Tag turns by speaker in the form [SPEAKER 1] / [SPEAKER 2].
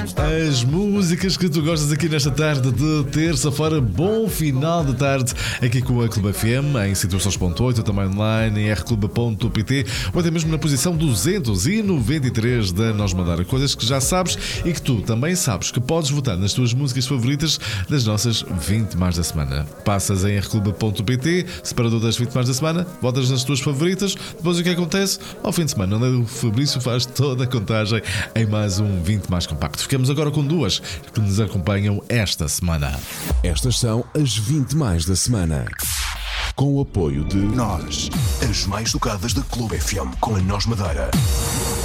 [SPEAKER 1] As músicas que tu gostas aqui nesta tarde de terça-feira. Bom final de tarde aqui com a Clube FM em situações.8, também online em rclube.pt ou até mesmo na posição 293 da Nós Mandar. Coisas que já sabes e que tu também sabes que podes votar nas tuas músicas favoritas das nossas 20 mais da semana. Passas em rclube.pt, separador das 20 mais da semana, votas nas tuas favoritas. Depois o que acontece? Ao fim de semana, o Fabrício faz toda a contagem em mais um 20 mais compacto. Ficamos agora com duas que nos acompanham esta semana.
[SPEAKER 2] Estas são as 20 mais da semana. Com o apoio de
[SPEAKER 3] Nós, as mais tocadas da Clube FM com a Nós Madeira.